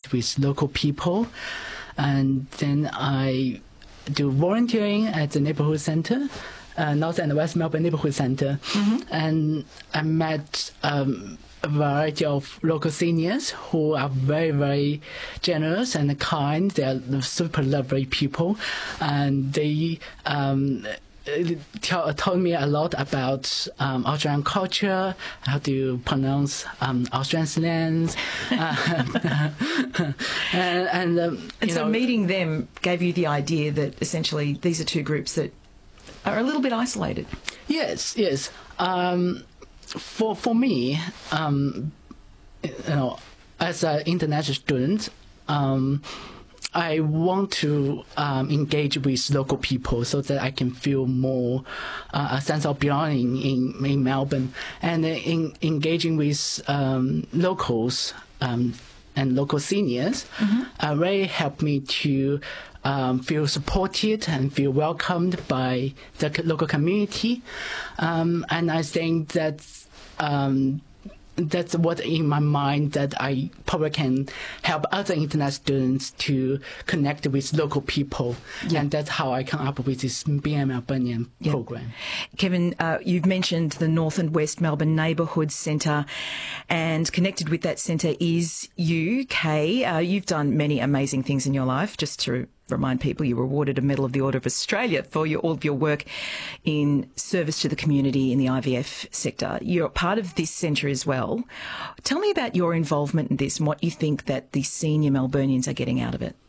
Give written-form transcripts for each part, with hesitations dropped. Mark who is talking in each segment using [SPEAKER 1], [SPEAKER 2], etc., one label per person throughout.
[SPEAKER 1] connect with local people. And then I do volunteering at the neighborhood center, North and West Melbourne Neighborhood Center. And I met a variety of local seniors who are very, very generous and kind. They are super lovely people. And they told me a lot about Australian culture, how to pronounce Australian slangs. And
[SPEAKER 2] so meeting them gave you the idea that essentially these are two groups that are a little bit isolated.
[SPEAKER 1] Yes. For me, as an international student, I want to engage with local people so that I can feel more a sense of belonging in Melbourne, and in engaging with locals and local seniors really helped me to feel supported and feel welcomed by the local community, and I think that's what in my mind that I probably can help other international students to connect with local people. And that's how I come up with this Being a Melburnian program.
[SPEAKER 2] Kevin, you've mentioned the North and West Melbourne Neighbourhood Centre, and connected with that centre is you, Kay. You've done many amazing things in your life. Just to remind people, you were awarded a Medal of the Order of Australia for all of your work in service to the community in the IVF sector. You're part of this centre as well. Tell me about your involvement in this and what you think that the senior Melburnians are getting out of it.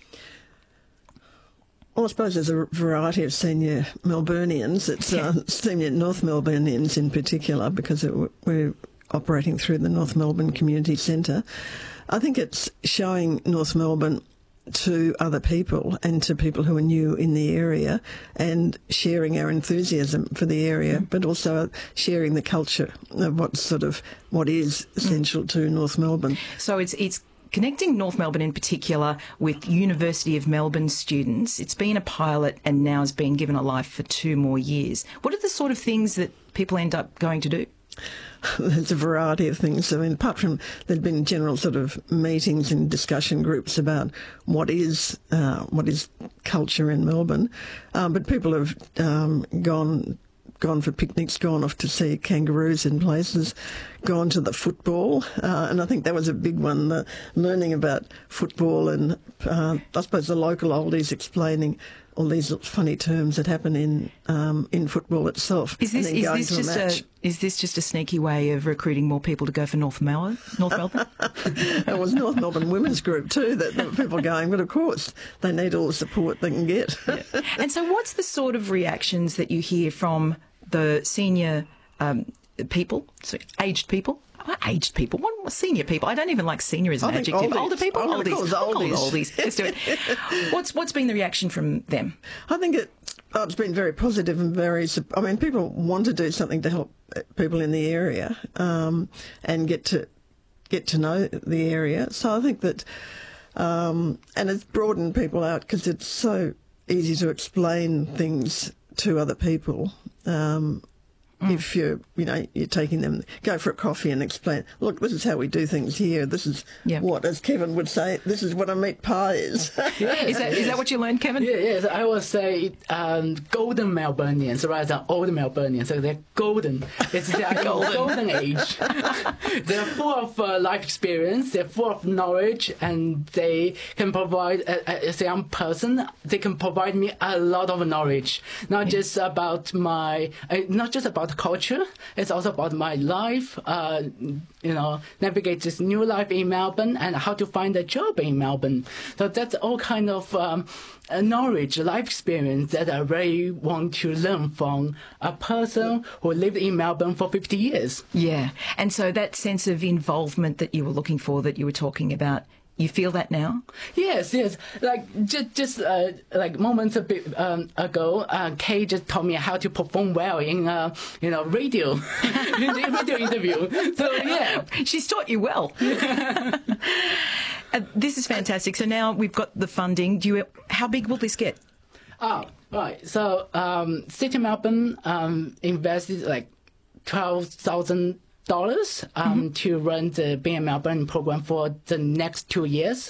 [SPEAKER 3] Well, I suppose there's a variety of senior Melburnians. It's senior North Melburnians in particular, because we're operating through the North Melbourne Community Centre. I think it's showing North Melbourne to other people and to people who are new in the area, and sharing our enthusiasm for the area, but also sharing the culture of what is essential to North Melbourne.
[SPEAKER 2] So it's connecting North Melbourne in particular with University of Melbourne students. It's been a pilot and now has been given a life for 2 more years. What are the sort of things that people end up going to do?
[SPEAKER 3] There's a variety of things. I mean, apart from there've been general sort of meetings and discussion groups about what is culture in Melbourne, but people have gone for picnics, gone off to see kangaroos in places, gone to the football, and I think that was a big one, learning about football, and I suppose the local oldies explaining all these funny terms that happen in football itself.
[SPEAKER 2] Is this just a sneaky way of recruiting more people to go for North Melbourne?
[SPEAKER 3] It was North Melbourne Women's Group too that there were people going, but of course they need all the support they can get.
[SPEAKER 2] And so what's the sort of reactions that you hear from the senior people, so aged people? Aged people? What senior people? I don't even like senior as an adjective. Older people? Oldies. Let's do it. What's been the reaction from them?
[SPEAKER 3] I think it's been very positive and people want to do something to help people in the area and get to know the area. So I think that, and it's broadened people out because it's so easy to explain things to other people. If you're taking them, go for a coffee and explain, look, this is how we do things here. This is what, as Kevin would say, this is what a meat pie is.
[SPEAKER 2] Is that what you learned, Kevin?
[SPEAKER 1] Yes, I would say golden Melburnians rather than old Melburnians. So they're golden. It's their golden age. They're full of life experience. They're full of knowledge, and they can provide, as a young person, they can provide me a lot of knowledge. Not just about culture. It's also about my life, navigate this new life in Melbourne and how to find a job in Melbourne. So that's all kind of knowledge, life experience that I really want to learn from a person who lived in Melbourne for 50 years.
[SPEAKER 2] Yeah. And so that sense of involvement that you were looking for, that you were talking about, you feel that now?
[SPEAKER 1] Yes. Like just moments ago, Kay just taught me how to perform well in radio interview. So yeah,
[SPEAKER 2] she's taught you well. This is fantastic. So now we've got the funding. How big will this get?
[SPEAKER 1] Oh, right. So City Melbourne invested like $12,000 to run the Being a Melbourne program for the next 2 years.